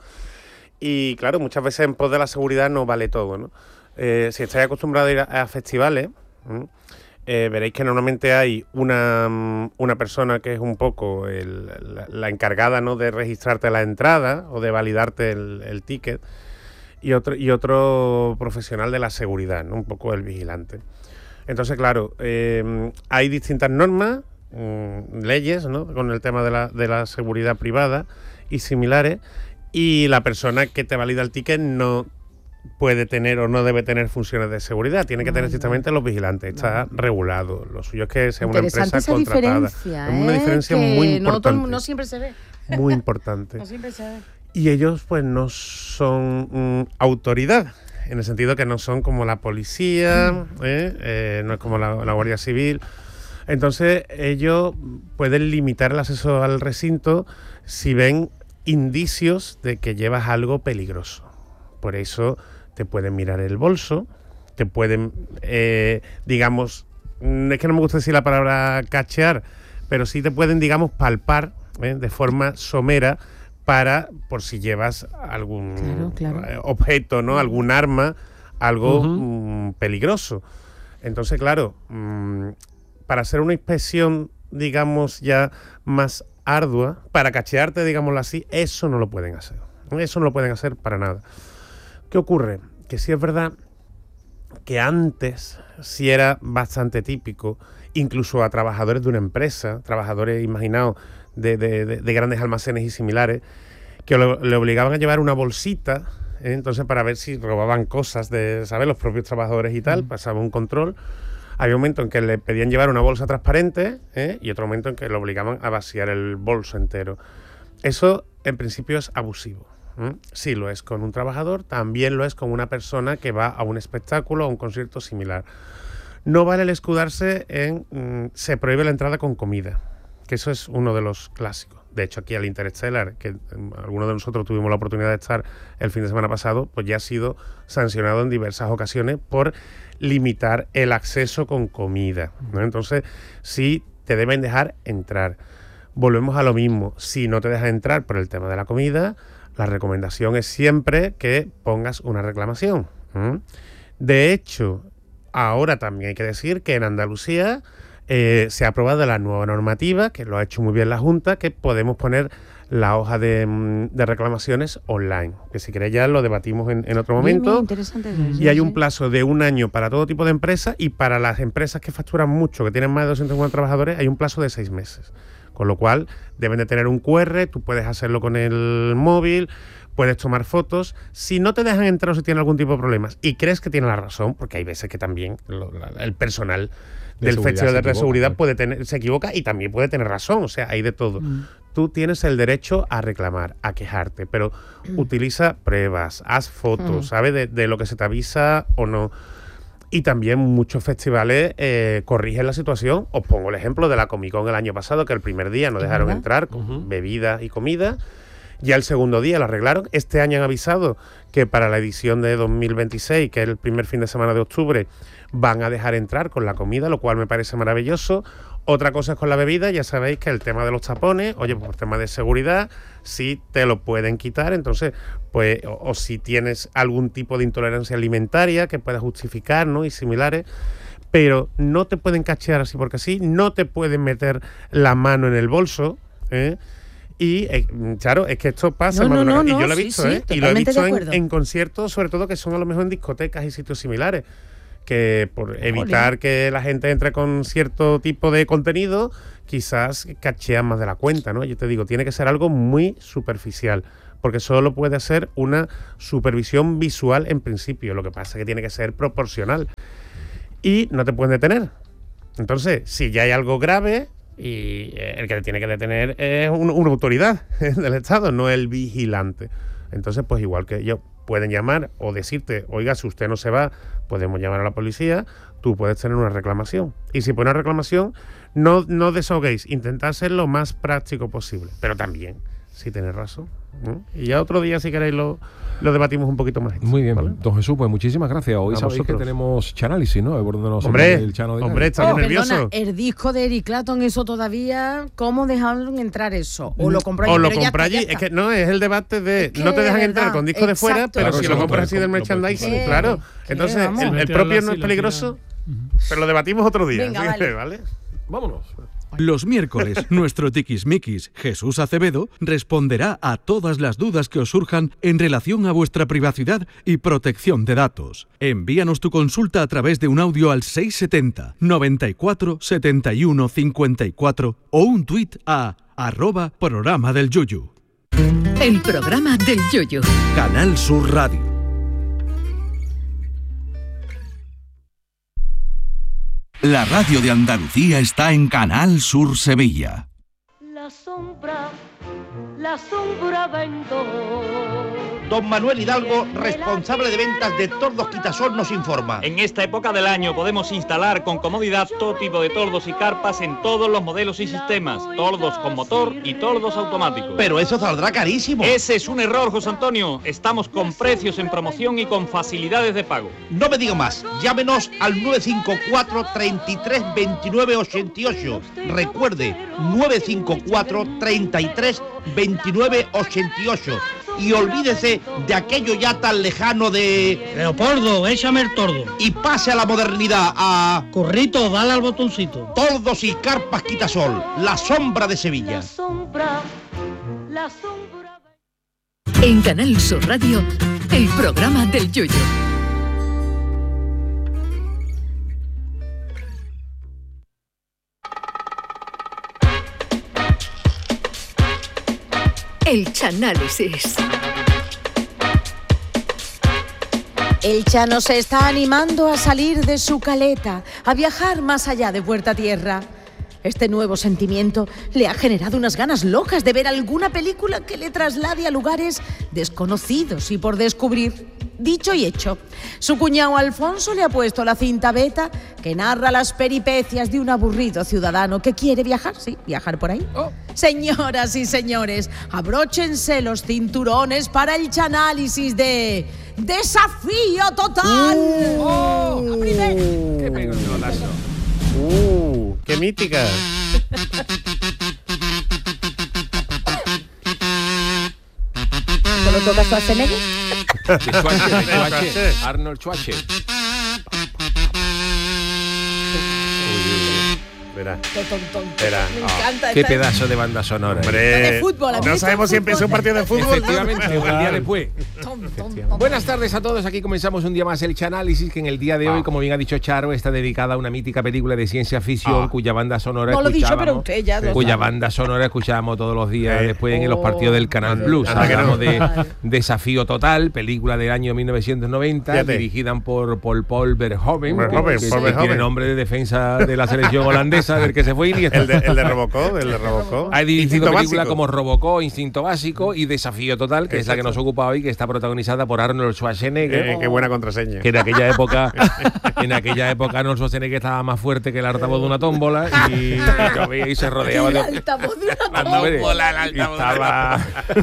Y claro, muchas veces en pos de la seguridad no vale todo, ¿no? Eh, si estáis acostumbrados a ir a, a festivales, ¿m? Eh, veréis que normalmente hay una, mm, una persona que es un poco el- la, la encargada, ¿no?, de registrarte la entrada o de validarte el, el ticket, y otro, y otro profesional de la seguridad, ¿no?, un poco el vigilante. Entonces, claro, eh, hay distintas normas, mm, leyes, ¿no?, con el tema de la, de la seguridad privada y similares, y la persona que te valida el ticket no puede tener o no debe tener funciones de seguridad, tiene que tener estrictamente los vigilantes, está regulado. Lo suyo es que sea una Interesante empresa esa contratada. diferencia, Es una ¿eh? diferencia Que muy no, todo el mu- importante. no siempre se ve. Muy importante. No siempre se ve. Y ellos pues no son mm, autoridad, en el sentido que no son como la policía, ¿eh? Eh, no es como la, la Guardia Civil. Entonces ellos pueden limitar el acceso al recinto si ven indicios de que llevas algo peligroso. Por eso te pueden mirar el bolso, te pueden, eh, digamos, mm, es que no me gusta decir la palabra cachear, pero sí te pueden, digamos, palpar, ¿eh?, de forma somera, para, por si llevas algún Claro, claro. eh, objeto, ¿no?, algún arma, algo Ujú. mm, peligroso. Entonces, claro, mm, para hacer una inspección, digamos, ya más ardua, para cachearte, digámoslo así, eso no lo pueden hacer. Eso no lo pueden hacer para nada. ¿Qué ocurre? Que sí es verdad que antes sí era bastante típico, incluso a trabajadores de una empresa, trabajadores, imaginaos, de, de, de, de grandes almacenes y similares, que lo- le obligaban a llevar una bolsita, ¿eh? Entonces para ver si robaban cosas de, ¿sabes?, los propios trabajadores y tal, pasaba un control. Había un momento en que le pedían llevar una bolsa transparente, ¿eh?, y otro momento en que lo obligaban a vaciar el bolso entero. Eso en principio es abusivo. ¿Mm? Sí lo es con un trabajador, también lo es con una persona que va a un espectáculo o a un concierto similar. No vale el escudarse en mm, se prohíbe la entrada con comida, que eso es uno de los clásicos. De hecho, aquí al Interstellar, que mm, algunos de nosotros tuvimos la oportunidad de estar el fin de semana pasado, pues ya ha sido sancionado en diversas ocasiones por limitar el acceso con comida, ¿no? Entonces, sí te deben dejar entrar. Volvemos a lo mismo, si no te dejas entrar por el tema de la comida, la recomendación es siempre que pongas una reclamación. ¿Mm? De hecho, ahora también hay que decir que en Andalucía eh, se ha aprobado la nueva normativa, que lo ha hecho muy bien la Junta, que podemos poner la hoja de, mm, de reclamaciones online, que si queréis ya lo debatimos en, en otro Bien, momento. bien, interesante. Y hay un plazo de un año para todo tipo de empresas, y para las empresas que facturan mucho, que tienen más de doscientos cincuenta trabajadores, hay un plazo de seis meses. Con lo cual, deben de tener un cu erre, tú puedes hacerlo con el móvil, puedes tomar fotos. Si no te dejan entrar o si tienen algún tipo de problemas y crees que tienen la razón, porque hay veces que también lo, la, el personal De del seguridad festival se de equivoca, seguridad claro. puede tener, se equivoca y también puede tener razón, o sea, hay de todo. Mm. Tú tienes el derecho a reclamar, a quejarte, pero utiliza pruebas, haz fotos, Mm. ¿sabes? De, de lo que se te avisa o no. Y también muchos festivales eh, corrigen la situación. Os pongo el ejemplo de la Comic Con el año pasado, que el primer día no ¿Es dejaron verdad? entrar con Ujú. bebidas y comida. Ya el segundo día lo arreglaron. Este año han avisado que para la edición de dos mil veintiséis, que es el primer fin de semana de octubre, van a dejar entrar con la comida, lo cual me parece maravilloso. Otra cosa es con la bebida, ya sabéis que el tema de los tapones, oye, por tema de seguridad, sí te lo pueden quitar, entonces, pues, o, o si tienes algún tipo de intolerancia alimentaria que pueda justificar, ¿no? Y similares, pero no te pueden cachear así porque sí, no te pueden meter la mano en el bolso, ¿eh? Y eh, claro, es que esto pasa, No, más de no, una no, vez, y no, yo lo he sí, visto, sí, ¿eh? Y lo he totalmente de visto en, acuerdo. en conciertos, sobre todo que son a lo mejor en discotecas y sitios similares, que por evitar que la gente entre con cierto tipo de contenido, quizás cachean más de la cuenta, ¿no? Yo te digo, tiene que ser algo muy superficial, porque solo puede ser una supervisión visual en principio, lo que pasa es que tiene que ser proporcional y no te pueden detener. Entonces, si ya hay algo grave, y el que te tiene que detener es un- una autoridad del Estado, no el vigilante. Entonces, pues igual que ellos pueden llamar o decirte, oiga, si usted no se va, podemos llamar a la policía, tú puedes tener una reclamación. Y si pones una reclamación, no, no desahoguéis, intentad ser lo más práctico posible, pero también, si tenéis razón. ¿no? Y ya otro día, si queréis, lo, lo debatimos un poquito más. Muy bien, ¿vale? don Jesús, pues muchísimas gracias. Hoy A sabéis que vosotros. tenemos Chanálisis, ¿no? Por donde nos Hombre, el Chano de hombre, Cádiz. está Oh, nervioso. perdona, el disco de Eric Clapton, eso todavía, ¿cómo dejaron entrar eso? O lo compró allí. O lo pero ya compra está, allí. ya Es que está. no, es el debate de Es que no te dejan de entrar verdad, con disco de fuera, exacto. pero Claro, si eso lo no compras puede, así del no puede. merchandising, Eh, claro. que Entonces, vamos. el, el Meterlo propio así, no es lo peligroso, tiran. pero lo debatimos otro día. Venga, así que, vale. ¿vale? Vámonos. Los miércoles, nuestro tiquismiquis, Jesús Acevedo, responderá a todas las dudas que os surjan en relación a vuestra privacidad y protección de datos. Envíanos tu consulta a través de un audio al seis setenta, noventa y cuatro, setenta y uno, cincuenta y cuatro o un tuit a arroba programa del Yuyu. El programa del Yoyo. Canal Sur Radio. La radio de Andalucía está en Canal Sur Sevilla. La sombra, la sombra vendó. Don Manuel Hidalgo, responsable de ventas de Tordos Quitasol, nos informa. En esta época del año podemos instalar con comodidad todo tipo de tordos y carpas en todos los modelos y sistemas, tordos con motor y tordos automáticos. Pero eso saldrá carísimo. Ese es un error, José Antonio. Estamos con precios en promoción y con facilidades de pago. No me diga más, llámenos al nueve cinco cuatro, treinta y tres, veintinueve, ochenta y ocho. Recuerde, nueve cinco cuatro, treinta y tres, veintinueve, ochenta y ocho. Y olvídese de aquello ya tan lejano de... Leopoldo, échame el tordo. Y pase a la modernidad, a... Corrito, dale al botoncito. Tordos y carpas Quitasol, la sombra de Sevilla. La sombra, la sombra. En Canal Sur Radio, el programa del Yoyo. El Chanálisis. El Chano se está animando a salir de su caleta, a viajar más allá de Puerta Tierra. Este nuevo sentimiento le ha generado unas ganas locas de ver alguna película que le traslade a lugares desconocidos y por descubrir. Dicho y hecho, su cuñado Alfonso le ha puesto la cinta beta que narra las peripecias de un aburrido ciudadano que quiere viajar, sí, viajar por ahí. Oh. Señoras y señores, abróchense los cinturones para el chanálisis de Desafío Total. Uh, ¡Oh! ¡Qué pelotazo! ¡Uh! ¡Qué mítica! ¿Solo toca Schwarzenegger? De Schwarzenegger, de Schwarzenegger, Arnold Schwarzenegger. Verá. Ton, ton, ton. Verá. Me Ah, encanta. Qué esta- pedazo de banda sonora. Hombre, De fútbol, a mí no esto sabemos de si empieza un fútbol. partido de fútbol. Efectivamente, o el día después. Ton, ton, ton. Buenas tardes a todos, aquí comenzamos un día más el Chanálisis, que en el día de hoy, Ah. como bien ha dicho Charo, está dedicada a una mítica película de ciencia ficción Ah. cuya banda sonora No lo he dicho, escuchábamos, pero usted ya lo cuya sabe. banda sonora escuchábamos todos los días Eh. después en los partidos del Canal Oh. Plus. Anda que no. Hablamos de Vale. Desafío Total, película del año mil novecientos noventa, Fíjate. dirigida por Paul Paul Verhoeven, Verhoeven, que, Paul que Verhoeven. tiene nombre de defensa de la selección holandesa, del que se fue Iniesta. El de, el de Robocop, el de Robocop. Ha dirigido Instinto películas básico. como Robocop, Instinto Básico y Desafío Total, que es la que Exacto. nos ocupa hoy, que está protagonizada por Arnold Schwarzenegger. Eh, qué buena contraseña. Que en aquella época en aquella época Arnold Schwarzenegger estaba más fuerte que el altavoz de una tómbola y, yo veía y se rodeaba de El altavoz de una Hombre, tómbola, el y altavoz de estaba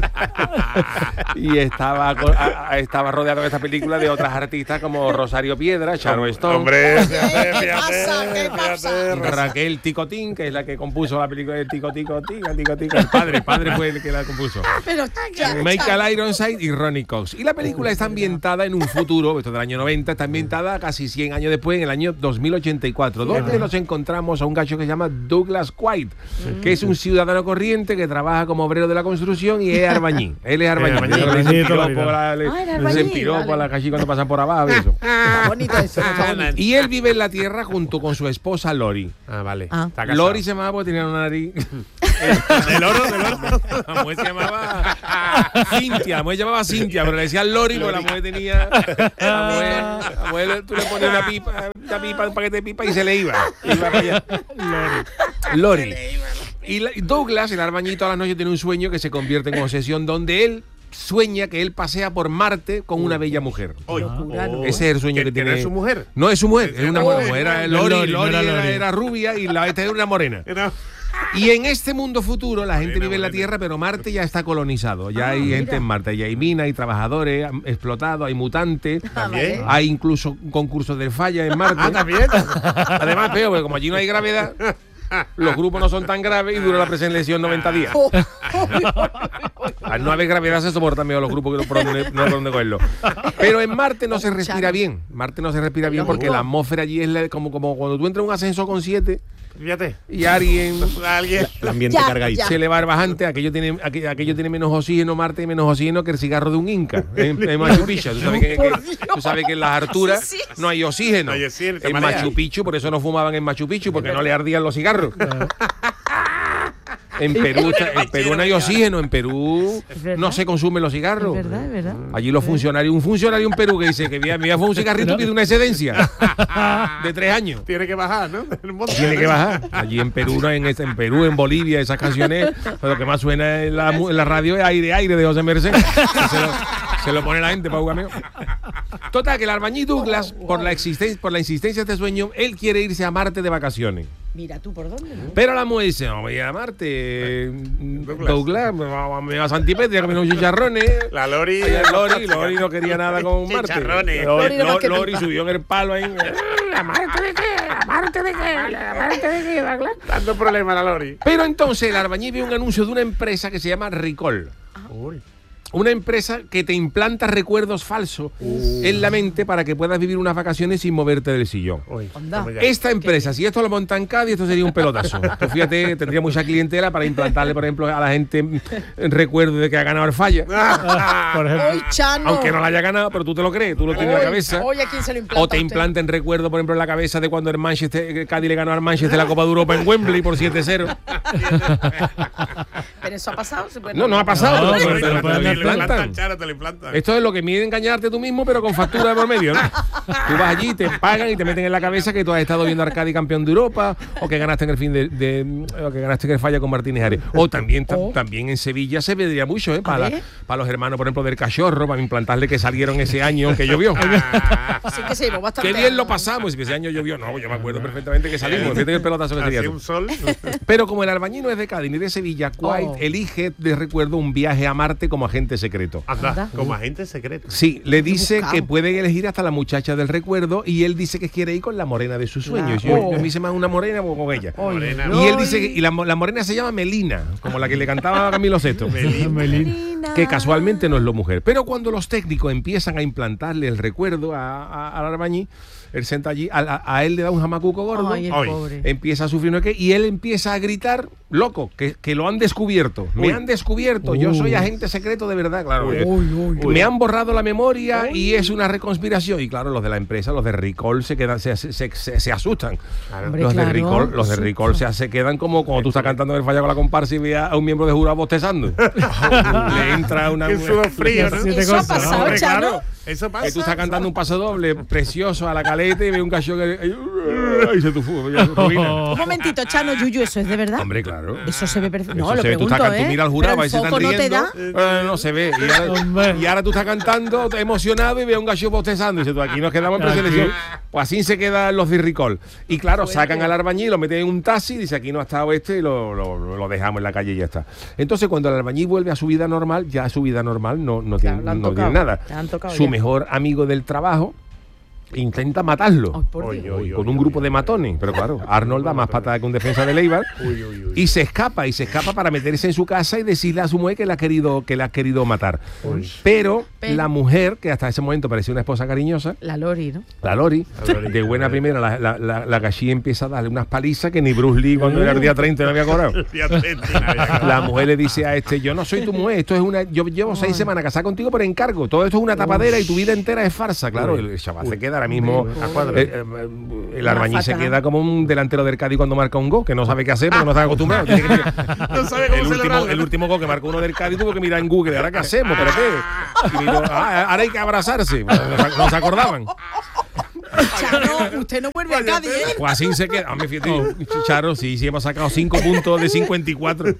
y estaba co- a- a- estaba rodeado en esta película de otras artistas como Rosario Piedra, Sharon Stone, Hombre, fíjate, ¿Qué pasa? fíjate, ¿Qué pasa? fíjate. Raquel Ticotín, que es la que compuso la película de Tico Tico Tica, Tico Tica. El padre, el padre fue el que la compuso. Pero ya, ya. Michael Ironside y Ronnie Cox. Y la película está ambientada en un futuro, esto del año noventa, está ambientada casi cien años después, en el año dos mil ochenta y cuatro, donde nos encontramos a un gacho que se llama Douglas White, que es un ciudadano corriente que trabaja como obrero de la construcción y es albañil. Él es albañil. albañil. Le dicen Albañil toda la piropo, vida. la- le- Ah, era le albañil, dicen piropo a vale. la cachi cuando pasan por abajo y eso. Está bonito eso, está bonito. Y él vive en la tierra junto con su esposa Lori. Ah, vale. Ah. Está casado. Lori se llamaba porque tenía una nariz. ¿Del oro? ¿Del oro? La mujer se llamaba Cintia, la mujer se llamaba Cintia, pero le decían Lori porque la mujer tenía. La mujer, la mujer, tú le ponías una pipa, una pipa, un paquete de pipa y se le iba. Iba para allá. Lori. Lori. Y la- y Douglas, el albañito, a la noche tiene un sueño que se convierte en obsesión, donde él sueña que él pasea por Marte con una bella mujer. Oye, Ese es el sueño que, ¿Que tiene. es su mujer? No es su mujer, es una Oh, mujer. Era no, Lori, Lori, no Lori era era, Lori. era rubia y la esta era una morena. Era- Y en este mundo futuro la gente Morena, vive en la morena. Tierra, pero Marte ya está colonizado. Ya Ah, hay gente mira. en Marte, ya hay minas, hay trabajadores han explotados, hay mutantes. También. Hay incluso concursos de falla en Marte. Ah, también. Además, peor, porque como allí no hay gravedad, los grupos no son tan graves y dura la preselección noventa días. Oh, Al no haber gravedad se soportan mejor los grupos que no por donde, no por donde cogerlo. Pero en Marte no se respira bien. Marte no se respira bien porque la atmósfera allí es la- como, como cuando tú entras en un ascensor con siete Fíjate. y alguien Alguien. El ambiente Ya, cargadito. ya. se le va el bajante, aquello tiene, aquello, aquello tiene menos oxígeno, Marte, y menos oxígeno que el cigarro de un inca en, en Machu Picchu. Tú sabes que, que- tú sabes que en las alturas Sí, sí, no hay oxígeno. No hay oxígeno, te En marea. Machu Picchu, por eso no fumaban en Machu Picchu, porque no le ardían los cigarros. En Perú, está- en Perú no hay oxígeno, en Perú verdad. no se consumen los cigarros. Es verdad, es verdad. Allí los funcionarios, un funcionario en Perú que dice que me iba a fumar un cigarrito y pide una excedencia de tres años. Tiene que bajar, ¿no? El monte. Tiene que bajar. Allí en Perú, no, en, en Perú, en Bolivia, esas canciones, lo que más suena en la, mu- en la radio es Aire, Aire de José Merced. Se lo, se lo pone la gente para jugar. Total, que el albañil Douglas, por la, existen- por la insistencia de este sueño, él quiere irse a Marte de vacaciones. Mira tú por dónde, ¿no? Pero la mujer dice, no voy a ir a Marte, Douglas, me va, me va a Santipetria, que me unos chicharrones. La Lori. Oye, Lori, Lori no quería nada con Marte. Chicharrones. Lori, Lori no Lori, que Lori pipa. subió en el palo ahí. ¿La Marte de qué? ¿La Marte de qué? ¿La Marte de qué, Douglas? Dando problemas a la Lori. Pero entonces el albañil ve un anuncio de una empresa que se llama Recall. Uy. Una empresa que te implanta recuerdos falsos en la mente para que puedas vivir unas vacaciones sin moverte del sillón. Uy. Anda. Vamos ya. Esta empresa, si esto lo monta en Cádiz, esto sería un pelotazo. Tú fíjate, tendría mucha clientela para implantarle, por ejemplo, a la gente mm, recuerdo de que ha ganado el falla. Por ejemplo. Hoy, Chano. Aunque no la haya ganado, pero tú te lo crees, tú lo tienes en la cabeza. Hoy a quién se lo implanta. O te usted? implanten recuerdo, por ejemplo, en la cabeza de cuando el Manchester, que Cádiz le ganó al Manchester la Copa de Europa en Wembley por siete cero. Pero eso ha pasado. se puede- No, no ha pasado. No, pero- pero te lo pero pueden te lo dar Te lo implantan, implantan. Charo, te lo implantan. Esto es lo que mide engañarte tú mismo, pero con factura de por medio, ¿no? Tú vas allí, te pagan y te meten en la cabeza que tú has estado viendo a Arcadi campeón de Europa, o que ganaste en el fin de, de- o que ganaste en el falla con Martínez Ares. O también, ta- Oh. también en Sevilla se vendría mucho, ¿eh? Para, ver. para los hermanos, por ejemplo, del Cachorro, para implantarle que salieron ese año que llovió. Así que se llevó bastante. Qué bien lo pasamos, y ese año llovió. No, yo me acuerdo perfectamente que salimos. Fíjate que el pelotazo que Así sería tú. un sol. Pero como el albañil no es de Cádiz ni de Sevilla, White Oh. elige de recuerdo un viaje a Marte como agente secreto. Anda, Anda. como agente secreto. Sí, le dice buscado. que pueden elegir hasta la muchacha del recuerdo y él dice que quiere ir con la morena de sus sueños. Claro. Yo, yo me hice más una morena o con ella. Morena. Y él dice que y la, mo- la morena se llama Melina, como la que le cantaba a Camilo Sesto. Melín. Que casualmente no es la mujer. Pero cuando los técnicos empiezan a implantarle el recuerdo a, a- al albañil, Él senta allí, a, a, a él le da un jamacuco gordo. Ay, el Ay. pobre. Empieza a sufrir no sé qué, y él empieza a gritar, loco, que, que lo han descubierto. Uy. Me han descubierto. Yo Uy. soy agente secreto de verdad, claro. Uy. que- Uy, uy, Me han borrado la memoria y es una reconspiración. Y claro, los de la empresa, los de Recall, se quedan, se, se, se, se asustan. Hombre, Los de claro, Recall, los de susto. Recall se, se quedan como cuando tú estás cantando el falla con la comparsa y ve a, a un miembro de jurado bostezando. Le entra una. Qué sudor frío, ¿no? Siete Eso ha cosas, pasado, Hombre, Chano. claro, eso pasa. Que tú estás cantando un paso doble precioso a la caleta y ve un cachón que. Y se tu Un momentito, Chano, Yuyu, ¿eso es de verdad? Hombre, claro. Eso se ve perfecto. Eso No, lo se ve, tú, pregunto, estás, ¿eh? tú miras al jurado, Pero a el ver si están foco no te riendo. da. Eh, no se ve. Y ahora, Hombre. y ahora tú estás cantando emocionado y ves a un gallo bostezando. Y dices tú, aquí nos quedamos en Aquí. preselección. Pues así se quedan los de Recall. Y claro, sacan al albañil, lo meten en un taxi, dice aquí no ha estado este y lo, lo, lo dejamos en la calle y ya está. Entonces, cuando el albañil vuelve a su vida normal, ya su vida normal no, no, Claro, tiene, le han no tocado, tiene nada. le han tocado Su ya. mejor amigo del trabajo intenta matarlo. Ay, por Oy, Dios. oy, Con oy, un grupo oy, de oy. matones, pero claro, Arnold da más patada que un defensa de Leibar Uy, uy, uy. y se escapa, y se escapa para meterse en su casa y decirle a su mujer que la ha querido, que la ha querido matar. Pero Pero- la mujer, que hasta ese momento parecía una esposa cariñosa, La Lori, ¿no? la Lori, La Lori, de buena la Lori. primera, la, la, la, la Gachí empieza a darle unas palizas que ni Bruce Lee cuando era el día treinta no había cobrado. Día treinta, ya, ya. La mujer le dice a este, yo no soy tu mujer, esto es una, yo llevo seis semanas casada contigo por encargo, todo esto es una tapadera y tu vida entera es farsa. Claro, el chaval se queda ahora mismo, A cuadro. eh, eh, el albañil se fatal. queda como un delantero del Cádiz cuando marca un gol, que no sabe qué hacer porque no está acostumbrado. Tiene que mirar. No sabe cómo el, último, celebrarlo, el ¿no? último gol que marcó uno del Cádiz tuvo que mirar en Google, ¿ahora qué hacemos? ¿Pero qué? Y miró, ah, ahora hay que abrazarse. No se- no se acordaban. Chano, usted no vuelve a Cádiz, ¿eh? Pues así se queda. Ah, me fíjate, yo, Charo, sí, sí, hemos sacado cinco puntos de cincuenta y cuatro.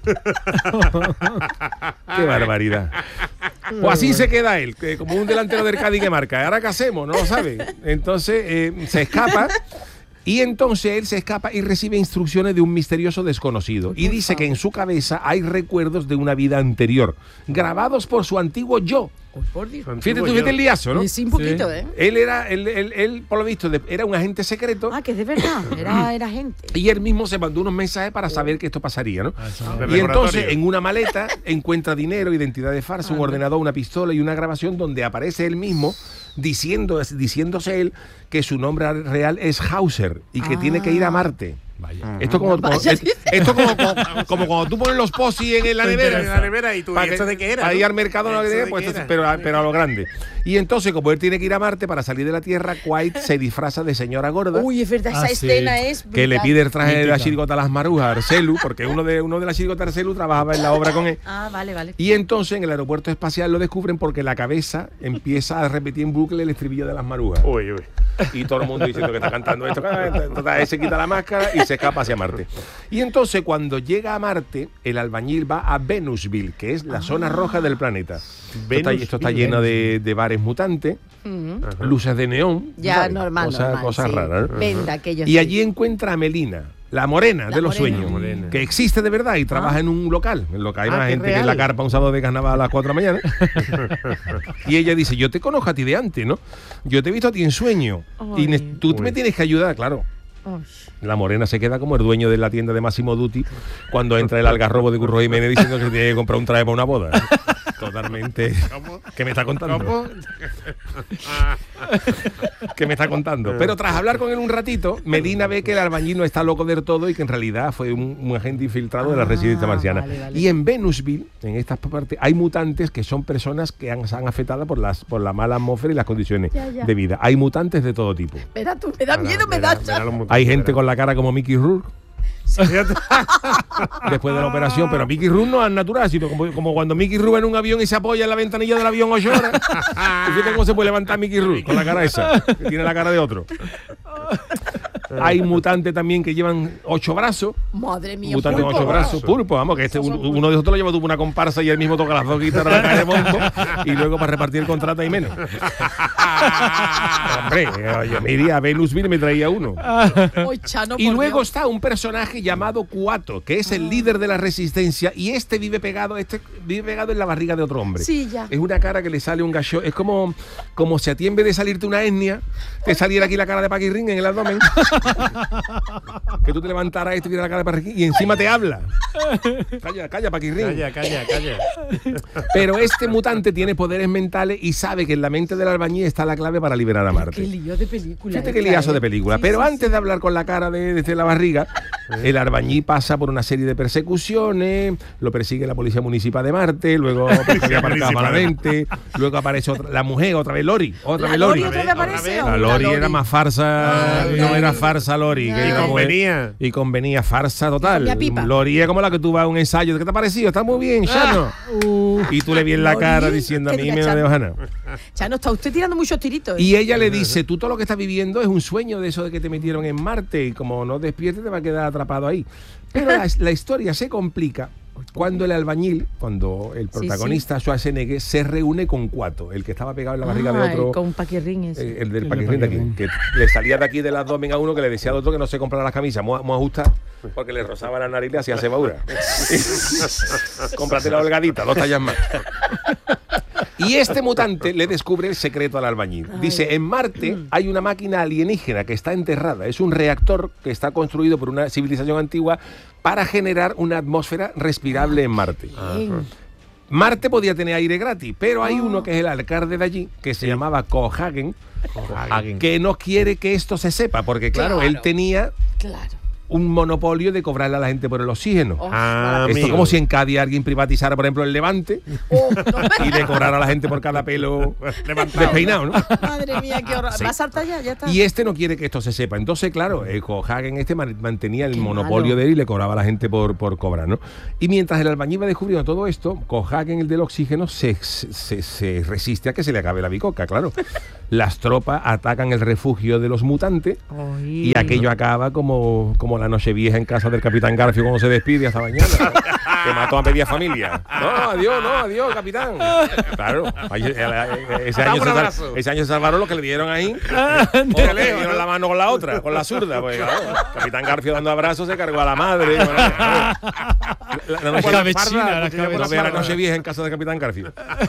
Qué barbaridad. Pues así se queda él, que como un delantero del Cádiz que marca. ¿Ahora qué hacemos? No lo sabe. Entonces eh, se escapa. Y entonces él se escapa y recibe instrucciones de un misterioso desconocido. Y dice que en su cabeza hay recuerdos de una vida anterior, grabados por su antiguo yo. Uy, por Dios. Fíjate tú, fíjate el liazo, ¿no? Sí, sí, un poquito, ¿eh? Él era, él, él, él, por lo visto, de- era un agente secreto. Ah, que de verdad, era, era gente. Y él mismo se mandó unos mensajes para saber que esto pasaría, ¿no? De Y entonces, recordatorio. en una maleta, encuentra dinero, identidades falsas, un ordenador, una pistola y una grabación donde aparece él mismo diciendo, diciéndose él que su nombre real es Hauser y que tiene que ir a Marte. Vaya. Esto como, como- Vaya. es- esto como, como, como cuando tú pones los posis en la nevera. En la nevera, y tú, Para ¿y esto que- de qué era, para no? ir al mercado, no, ¿Eso de pues, qué esto- era? pero, a- pero a lo grande. Y entonces, como él tiene que ir a Marte para salir de la Tierra, White se disfraza de señora gorda. Uy, es verdad, esa Ah, sí. escena es. Que le brutal. pide el traje de la Mítica. chirigota a las marujas, Arcelu, porque uno de, uno de las chirigotas Arcelu trabajaba en la obra con él. Ah, vale, vale. Y entonces en el aeropuerto espacial lo descubren porque la cabeza empieza a repetir en bucle el estribillo de las marujas. Uy, uy. Y todo el mundo diciendo que está cantando esto. Total, él se quita la máscara y se escapa hacia Marte. Y entonces cuando llega a Marte, el albañil va a Venusville, que es la zona roja del planeta. Esto está, esto está lleno de, de bares mutantes, Ujú. luces de neón. Ya, ¿sabes? normal, Cosas, normal, cosas sí. raras. ¿no? Venda, aquello Y sí. allí encuentra a Melina, la morena La de los morena. sueños, Morena. que existe de verdad y trabaja en un local, en lo que hay Ah, más qué gente que en la real. carpa un sábado de carnaval a las cuatro de la mañana. Y ella dice, yo te conozco a ti de antes, ¿no? Yo te he visto a ti en sueño. Y Ay. ne- tú me tienes que ayudar, claro. Uy. La morena se queda como el dueño de la tienda de Massimo Dutti cuando entra el algarrobo de Curro Jiménez diciendo que tiene que comprar un traje para una boda. Totalmente. ¿Qué me está contando? ¿Cómo? ¿Qué me está contando? Pero tras hablar con él un ratito, Medina ve que el albañil no está loco del todo y que en realidad fue un, un agente infiltrado de la Ah, residencia marciana. vale, vale. Y en Venusville, en estas partes, hay mutantes que son personas que han, se han afectado por, las, por la mala atmósfera y las condiciones Ya, ya. de vida. Hay mutantes de todo tipo. Espera tú, me da miedo, me da. Hay gente con la cara como Mickey Rourke. Después de la operación, pero Mickey Rourke no es natural, sino como, como cuando Mickey Rourke va en un avión y se apoya en la ventanilla del avión ocho horas. Fíjate cómo se puede levantar Mickey Rourke con la cara esa, que tiene la cara de otro. Hay mutantes también que llevan ocho brazos. Madre mía, Mutantes con pulpo. ocho brazos, pulpo, vamos, que este, un- uno de esos lo lleva tú una comparsa y él mismo toca las dos guitarras de la calle de Monco y luego para repartir el contrato hay menos. Hombre, yo me iría a Venusville y me traía uno. Uy, Chano, Y por luego Dios. está un personaje llamado Kuato, que es el líder de la resistencia, y este vive pegado, este vive pegado en la barriga de otro hombre. Sí, ya. Es una cara que le sale un gallo, es como, como si a ti en vez de salirte una etnia, te saliera aquí la cara de Paquirrín en el abdomen. Que tú te levantaras esto y vieras la cara para aquí y encima te habla. Calla, calla, Paquirrín. Calla, calla, calla. Pero este mutante tiene poderes mentales y sabe que en la mente del albañil está la clave para liberar a Marte. Qué lío de película. Fíjate esta, qué liazo ¿eh? de película. Sí, Pero sí, antes de hablar con la cara de, desde la barriga, el albañil pasa por una serie de persecuciones, lo persigue la policía municipal de Marte, luego porque había aparcado malamente, luego aparece otra, la mujer, otra vez Lori, otra ¿La vez Lori. Lori otra vez aparece? La Otra Lori Lori. era más farsa, Ay, no ay. era farsa Lori. que Y era como- convenía. Y convenía, farsa total. comía pipa. Lori es como la que tú vas a un ensayo. ¿Qué te ha parecido? Está muy bien, Chano. Y tú le vienes la Lori, cara diciendo a que mí diga me Chano. de Ojana. Chano, está usted tirando muchos tiritos. ¿eh? Y ella le dice, tú todo lo que estás viviendo es un sueño de eso de que te metieron en Marte y como no despiertes te va a quedar atrapado ahí. Pero la, la historia se complica cuando el albañil, cuando el Sí, protagonista Schwarzenegger se reúne con Cuato, el que estaba pegado en la barriga de Ay, otro... con Paquirrín ese. Eh, el del El Paquirrín de aquí, Paquirrín. que le salía de aquí del abdomen a uno que le decía al otro que no se comprara las camisas, muy, muy ajustadas, porque le rozaba la nariz y le hacía cebadura. Cómprate la holgadita, dos tallas más. Y este mutante le descubre el secreto al albañil. Dice, en Marte hay una máquina alienígena que está enterrada. Es un reactor que está construido por una civilización antigua para generar una atmósfera respirable en Marte. Bien. Marte podía tener aire gratis, pero hay uno que es el alcalde de allí, que se llamaba Cohagen, Hagen. que no quiere que esto se sepa, porque claro, Claro. él tenía Claro. un monopolio de cobrarle a la gente por el oxígeno. Oh, Ah, Esto es amigo. como si en Cádiz alguien privatizara, por ejemplo, el Levante oh, no. y le cobrara a la gente por cada pelo despeinado, ¿no? Madre mía, qué horror. Sí. ¿Va a saltar ya? Ya está. Y este no quiere que esto se sepa. Entonces, claro, el Cohagen este man- mantenía el Qué monopolio malo. de él y le cobraba a la gente por, por cobrar, ¿no? Y mientras el albañil va descubriendo todo esto, Cohagen, el del oxígeno, se, se, se resiste a que se le acabe la bicoca, claro. Las tropas atacan el refugio de los mutantes Ay. y aquello acaba como, como la noche vieja en casa del Capitán Garfio cuando se despide hasta mañana. Que mató a media familia. No, adiós, no, adiós, capitán. Claro, ahí, eh, eh, ese, Dame año un se, abrazo. sal- ese año se salvaron los que le dieron ahí. Órale, le dieron la mano con la otra, con la zurda. Pues, claro, Capitán Garfio dando abrazos se cargó a la madre. Bueno, la, la, la noche, La vecina, la no cabeza. vea la noche vieja en casa del Capitán Garfio.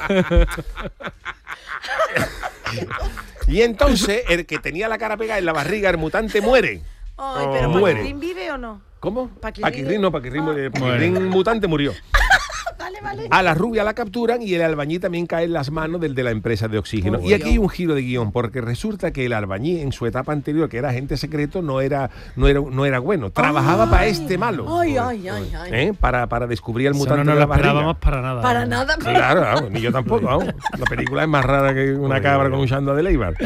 Y entonces, el que tenía la cara pegada en la barriga, el mutante, muere. Ay, pero Muere. ¿Paquirrín vive o no? ¿Cómo? Paquirrín. Paquirrín no, Paquirrín, Ah. muere. Paquirrín mutante murió. Vale, vale. A la rubia la capturan y el albañil también cae en las manos del de la empresa de oxígeno. Oh, y aquí Dios. hay un giro de guión, porque resulta que el albañil en su etapa anterior, que era agente secreto, no era, no era, no era bueno. Trabajaba para este malo. Ay, ay, ay, ay. ¿eh? Para, para descubrir el Eso mutante no nos de lo la barriga. esperábamos para nada. Para nada. pero- Claro, vamos, ni yo tampoco. Vamos. La película es más rara que una cabra con un chanda de Leibar.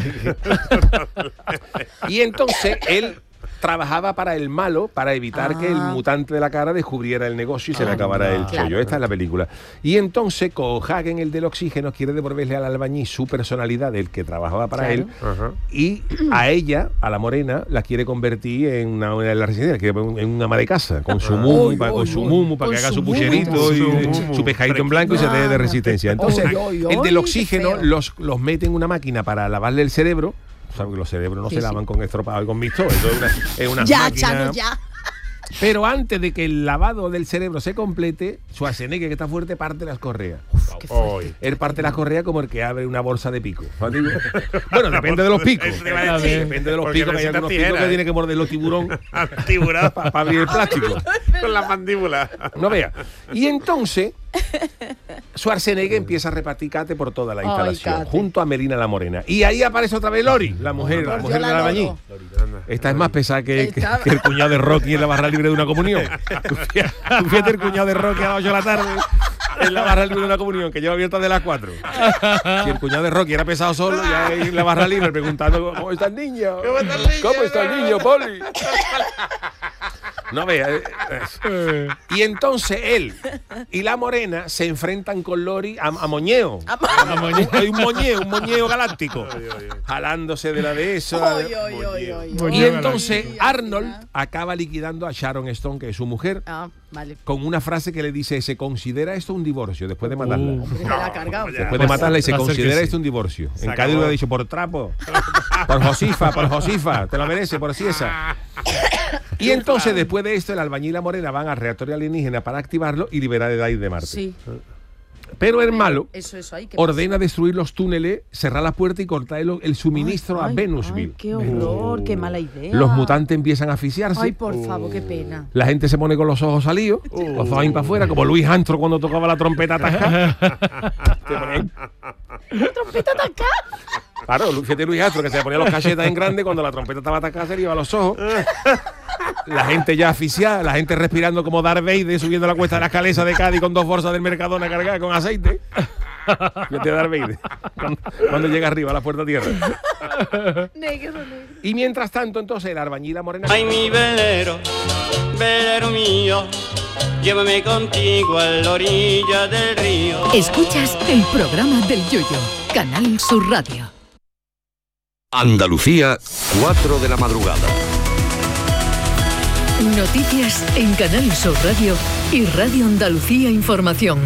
Y entonces él trabajaba para el malo para evitar que el Ah. mutante de la cara descubriera el negocio y se le Ah, acabara el claro. chollo. Esta es la película. Y entonces Cohagen, el del oxígeno, quiere devolverle al albañil su personalidad, el que trabajaba para Claro. él, y a ella, a la morena, la quiere convertir en una, una de las residencias, quiere en una ama de casa, con su mumu, Uy, pa- con uy, su uy. mumu, para Con que haga su su mumu. pucherito Con y su y mumu. su pescadito en blanco y se dé de resistencia. Entonces, Uy, uy, el uy, del qué oxígeno feo. los, los mete en una máquina para lavarle el cerebro. Sabes que los cerebros no Sí, se sí. lavan con estropado y con mixto. Eso es una, es una Ya, máquina. Chano, ya. Pero antes de que el lavado del cerebro se complete, Schwarzenegger, que está fuerte, parte las correas. Hoy. Él parte las correas como el que abre una bolsa de pico. ¿Sabes? Bueno, depende de los picos. Eso te iba a decir. Depende de los Porque picos, que hay necesitas algunos picos tijera, que ¿eh? tiene que morder los tiburón Tiburón. para abrir el plástico. Con la mandíbula. No vea. Y entonces, Schwarzenegger empieza a repartir cate por toda la Ay, instalación, cate. junto a Melina la Morena. Y ahí aparece otra vez Lori, la mujer, la Por mujer Dios, del la albañil. Loro. Esta es más pesada que, que- Está- que el cuñado de Rocky en la barra libre de una comunión. Tú fíjate, tú fíjate el cuñado de Rocky a las ocho de la tarde en la barra libre de una comunión, que lleva abierta de las cuatro. Si el cuñado de Rocky era pesado solo, ya ahí en la barra libre preguntando ¿cómo está el niño? ¿Cómo está el niño? ¿Cómo está el niño, Poli? No vea. eh, eh. Y entonces él y la morena se enfrentan con Lori a, a moñeo. Hay un moñeo, un moñeo galáctico. Jalándose de la de eso. la de- Ay, ay, ay, ay, Y Moñeo entonces galáctico. Arnold acaba liquidando a Sharon Stone, que es su mujer, Ah, vale. con una frase que le dice: se considera esto un divorcio después de matarla. Uh. Hombre, me la ha cargado. Después de matarla y se va a ser que considera sí. esto un divorcio. Se En Cádiz acabó. lo ha dicho por trapo, por Josifa, por Josifa, te lo merece, por así esa. Y entonces, después de esto, el albañil y la morena van al reactor alienígena para activarlo y liberar el aire de Marte. Sí. Pero el malo Eso, eso, ay, ¿qué ordena destruir los túneles, cerrar las puertas y cortar el, el suministro Ay, a Venusville. Ay, qué horror, qué mala idea. Los mutantes empiezan a asfixiarse. Ay, por favor, qué pena. La gente se pone con los ojos salidos, los ojos ahí para afuera, como Luis Armstrong cuando tocaba la trompeta atascada. ¿La trompeta atascada? Claro, fíjate Luis Armstrong que se ponía los cachetas en grande cuando la trompeta estaba atascada, se le iba a los ojos. La gente ya asfixiada, la gente respirando como Darth Vader subiendo la cuesta de la Calesa de Cádiz con dos bolsas del Mercadona cargadas con aceite. Fíjate Darth Vader cuando, cuando llega arriba a la puerta tierra. Negro, negro. Y mientras tanto, entonces, la albañila morena. Ay, mi velero, velero mío, llévame contigo a la orilla del río. Escuchas el programa del Yoyo, Canal Sur Radio. Andalucía, cuatro de la madrugada. Noticias en Canal Sur Radio y Radio Andalucía Información.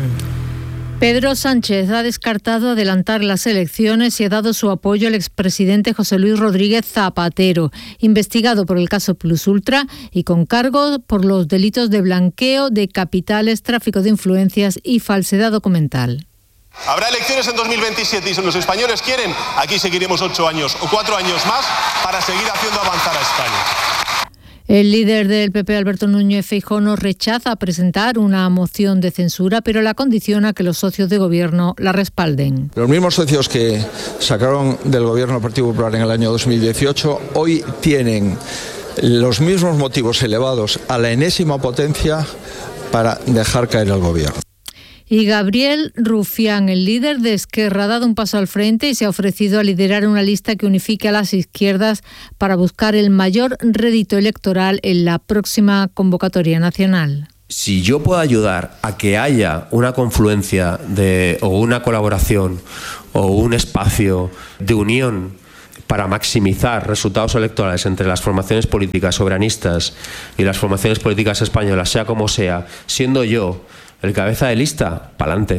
Pedro Sánchez ha descartado adelantar las elecciones y ha dado su apoyo al expresidente José Luis Rodríguez Zapatero, investigado por el caso Plus Ultra y con cargos por los delitos de blanqueo de capitales, tráfico de influencias y falsedad documental. Habrá elecciones en dos mil veintisiete y si los españoles quieren, aquí seguiremos ocho años o cuatro años más para seguir haciendo avanzar a España. El líder del P P, Alberto Núñez Feijóo, no rechaza presentar una moción de censura, pero la condiciona que los socios de gobierno la respalden. Los mismos socios que sacaron del gobierno del Partido Popular en el año dos mil dieciocho hoy tienen los mismos motivos elevados a la enésima potencia para dejar caer al gobierno. Y Gabriel Rufián, el líder de Esquerra, ha dado un paso al frente y se ha ofrecido a liderar una lista que unifique a las izquierdas para buscar el mayor rédito electoral en la próxima convocatoria nacional. Si yo puedo ayudar a que haya una confluencia de, o una colaboración o un espacio de unión para maximizar resultados electorales entre las formaciones políticas soberanistas y las formaciones políticas españolas, sea como sea, siendo yo el cabeza de lista, pa'lante.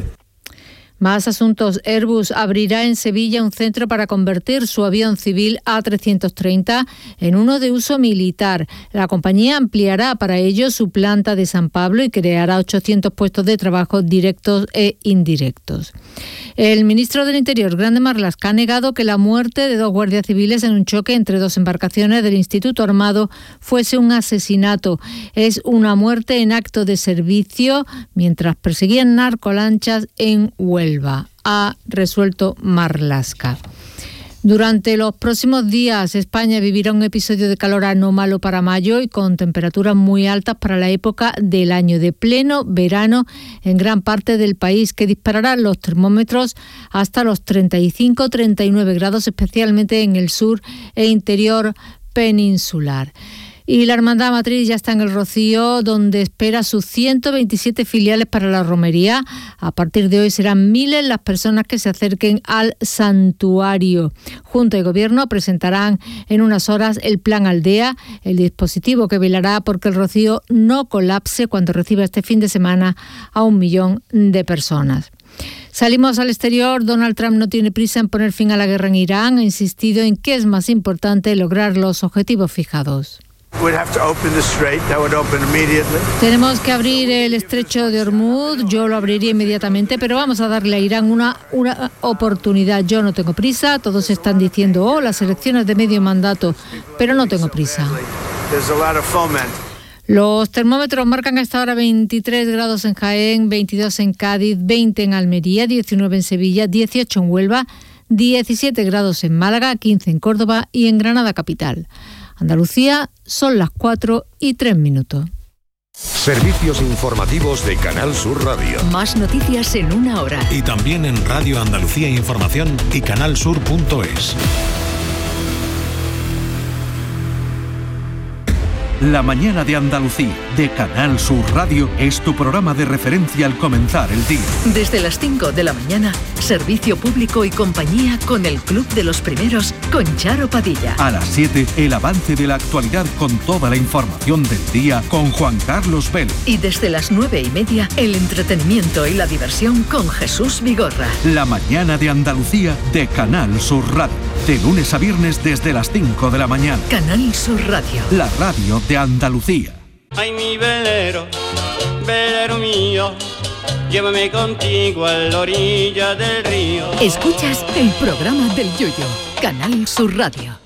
Más asuntos. Airbus abrirá en Sevilla un centro para convertir su avión civil A trescientos treinta en uno de uso militar. La compañía ampliará para ello su planta de San Pablo y creará ochocientos puestos de trabajo directos e indirectos. El ministro del Interior, Grande Marlaska, ha negado que la muerte de dos guardias civiles en un choque entre dos embarcaciones del Instituto Armado fuese un asesinato. Es una muerte en acto de servicio mientras perseguían narcolanchas en Huelva, ha resuelto Marlaska. Durante los próximos días, España vivirá un episodio de calor anómalo para mayo y con temperaturas muy altas para la época del año, de pleno verano en gran parte del país, que disparará los termómetros hasta los treinta y cinco a treinta y nueve grados, especialmente en el sur e interior peninsular. Y la Hermandad Matriz ya está en el Rocío, donde espera sus ciento veintisiete filiales para la romería. A partir de hoy serán miles las personas que se acerquen al santuario. Junta y Gobierno presentarán en unas horas el Plan Aldea, el dispositivo que velará porque el Rocío no colapse cuando reciba este fin de semana a un millón de personas. Salimos al exterior. Donald Trump no tiene prisa en poner fin a la guerra en Irán. Ha insistido en que es más importante lograr los objetivos fijados. Tenemos que abrir el estrecho de Hormuz, yo lo abriría inmediatamente, pero vamos a darle a Irán una, una oportunidad. Yo no tengo prisa, todos están diciendo, oh, las elecciones de medio mandato, pero no tengo prisa. Los termómetros marcan hasta ahora veintitrés grados en Jaén, veintidós en Cádiz, veinte en Almería, diecinueve en Sevilla, dieciocho en Huelva, diecisiete grados en Málaga, quince en Córdoba y en Granada capital. Andalucía, son las cuatro y tres minutos. Servicios informativos de Canal Sur Radio. Más noticias en una hora. Y también en Radio Andalucía Información y canalsur punto es. La mañana de Andalucía, de Canal Sur Radio, es tu programa de referencia al comenzar el día. Desde las cinco de la mañana, servicio público y compañía con el Club de los Primeros, con Charo Padilla. A las siete, el avance de la actualidad con toda la información del día con Juan Carlos Vélez. Y desde las nueve y media, el entretenimiento y la diversión con Jesús Vigorra. La mañana de Andalucía, de Canal Sur Radio. De lunes a viernes desde las cinco de la mañana. Canal Sur Radio. La radio de Andalucía. Ay, mi velero, velero mío, llévame contigo a la orilla del río. Escuchas el programa del Yoyo, Canal Sur Radio.